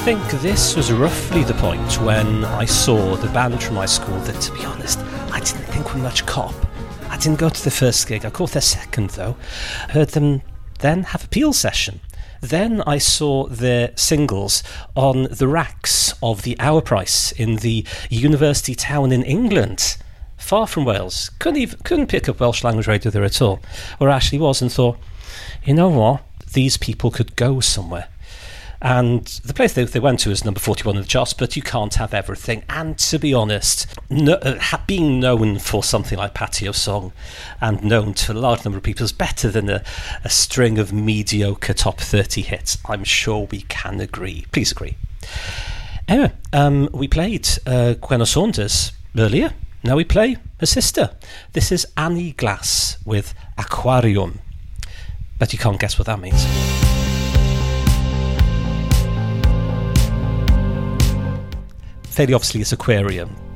think this was roughly the point when I saw the band from my school that, to be honest, I didn't think were much cop. I didn't go to the first gig. I caught their second, though. Heard them then have a Peel session. Then I saw their singles on the racks of the Hour Price in the university town in England, far from Wales. Couldn't pick up Welsh language radio there at all, or actually was, and thought, you know what, these people could go somewhere. And the place they went to is number 41 in the charts, but you can't have everything. And to be honest, being known for something like Patio Song and known to a large number of people is better than a string of mediocre top 30 hits. I'm sure we can agree. Please agree. Anyway, we played Gwenno Saunders earlier. Now we play her sister. This is Annie Glass with Aquarium. But you can't guess what that means. Fairly obviously it's aquarium,